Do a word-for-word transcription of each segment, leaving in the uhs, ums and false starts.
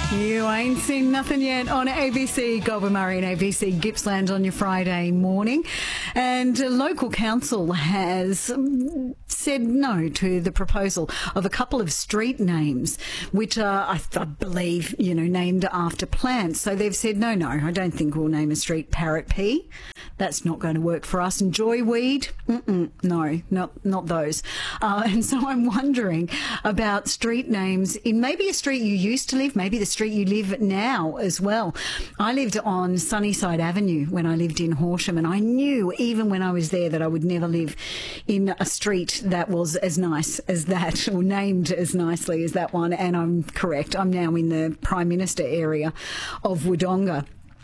You ain't seen nothing yet on A B C Goulburn Murray and A B C Gippsland on your Friday morning. And a local council has said no to the proposal of a couple of street names, which are, I, I believe, you know, named after plants. So they've said, no, no, I don't think we'll name a street Parrot Pea. That's not going to work for us. And Joyweed, mm-mm, no, not not those. Uh, and so I'm wondering about street names in maybe a street you used to live, maybe the street you live now as well. I lived on Sunnyside Avenue when I lived in Horsham, and I knew even when I was there that I would never live in a street that was as nice as that, or named as nicely as that one. And I'm correct. I'm now in the Prime Minister area of Wodonga.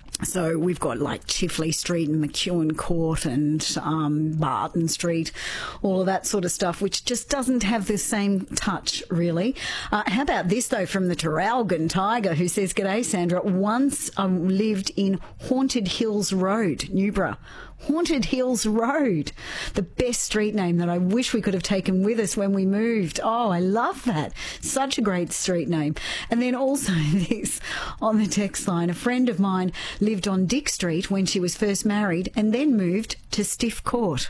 So we've got like Chifley Street and McEwen Court and um, Barton Street, all of that sort of stuff, which just doesn't have the same touch, really. Uh, how about this, though, from the Traralgon Tiger, who says, "G'day, Sandra. Once I um, lived in Haunted Hills Road, Newborough. Haunted Hills Road, the best street name that I wish we could have taken with us when we moved. Oh, I love that. Such a great street name." And then also this on the text line, a friend of mine lived on Dick Street when she was first married and then moved to Stiff Court.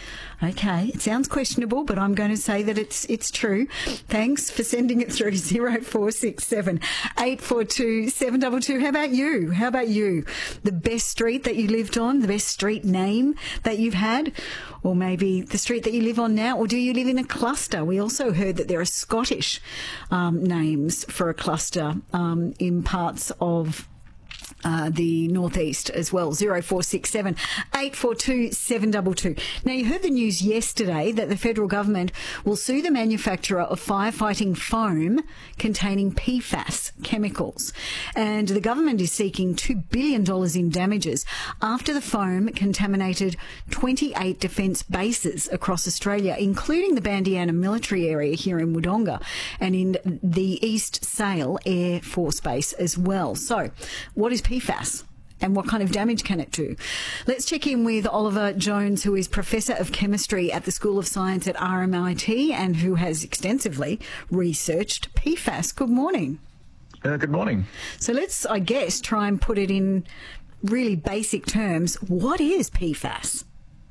Okay, it sounds questionable, but I'm going to say that it's it's true. Thanks for sending it through. zero four six seven, eight four two, seven two two. How about you? How about you? The best street that you lived on, the best street name that you've had, or maybe the street that you live on now, or do you live in a cluster? We also heard that there are Scottish um, names for a cluster um, in parts of Uh, the northeast as well. zero four six seven, eight four two, seven two two. Now, you heard the news yesterday that the federal government will sue the manufacturer of firefighting foam containing P FAS chemicals. And the government is seeking two billion dollars in damages after the foam contaminated twenty-eight defence bases across Australia, including the Bandiana military area here in Wodonga and in the East Sale Air Force Base as well. So, what is P FAS and what kind of damage can it do? Let's check in with Oliver Jones, who is Professor of Chemistry at the School of Science at R M I T and who has extensively researched P FAS. Good morning. Uh, good morning. So let's, I guess, try and put it in really basic terms. What is P FAS?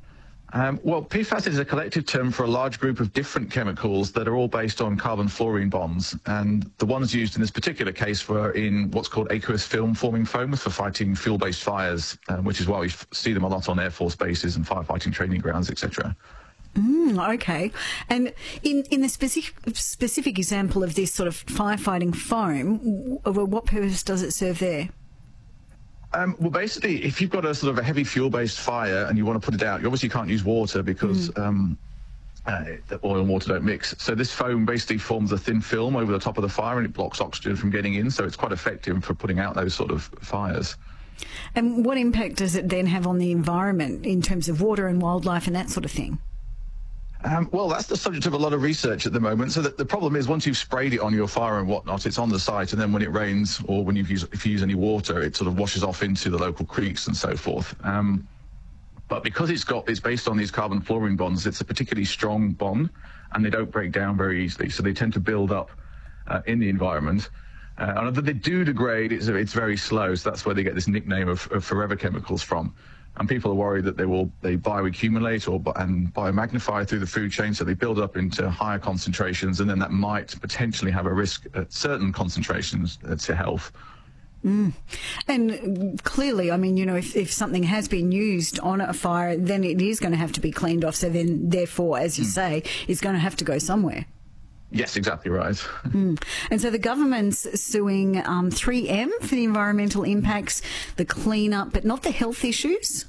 Um, well, P FAS is a collective term for a large group of different chemicals that are all based on carbon-fluorine bonds. And the ones used in this particular case were in what's called aqueous film-forming foams for fighting fuel-based fires, um, which is why we f- see them a lot on Air Force bases and firefighting training grounds, et cetera. Mm, okay. And in, in the specific, specific example of this sort of firefighting foam, w- what purpose does it serve there? Um, well, basically, if you've got a sort of a heavy fuel-based fire and you want to put it out, you obviously can't use water because mm. um, uh, the oil and water don't mix. So this foam basically forms a thin film over the top of the fire and it blocks oxygen from getting in. So it's quite effective for putting out those sort of fires. And what impact does it then have on the environment in terms of water and wildlife and that sort of thing? Um, well, that's the subject of a lot of research at the moment. So that the problem is once you've sprayed it on your fire and whatnot, it's on the site, and then when it rains or when you use, if you use any water, it sort of washes off into the local creeks and so forth. Um, but because it's got it's based on these carbon fluorine bonds, it's a particularly strong bond, and they don't break down very easily. So they tend to build up uh, in the environment. Uh, and although they do degrade, it's it's very slow. So that's where they get this nickname of, of forever chemicals from. And people are worried that they will they bioaccumulate or and biomagnify through the food chain, so they build up into higher concentrations, and then that might potentially have a risk at certain concentrations to health. Mm. And clearly, I mean, you know, if, if something has been used on a fire, then it is going to have to be cleaned off. So then, therefore, as you mm. say, it's going to have to go somewhere. Yes, exactly right. Mm. And so the government's suing um, three M for the environmental impacts, the clean-up, but not the health issues?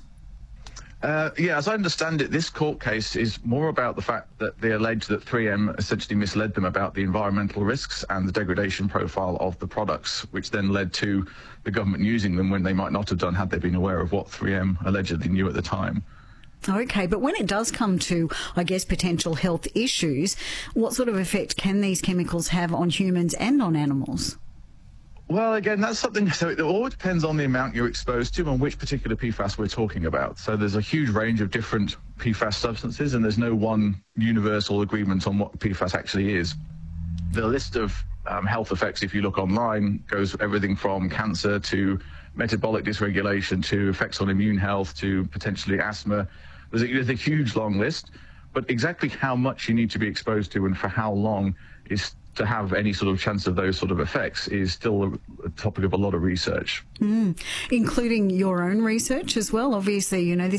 Uh, yeah, as I understand it, this court case is more about the fact that they allege that three M essentially misled them about the environmental risks and the degradation profile of the products, which then led to the government using them when they might not have done had they been aware of what three M allegedly knew at the time. Okay, but when it does come to, I guess, potential health issues, what sort of effect can these chemicals have on humans and on animals? Well, again, that's something, so it all depends on the amount you're exposed to and which particular P FAS we're talking about. So there's a huge range of different P FAS substances, and there's no one universal agreement on what P FAS actually is. The list of um, health effects, if you look online, goes everything from cancer to metabolic dysregulation to effects on immune health to potentially asthma. There's a, there's a huge long list, but exactly how much you need to be exposed to and for how long is to have any sort of chance of those sort of effects is still a, a topic of a lot of research. Mm. Including your own research as well. Obviously, you know, this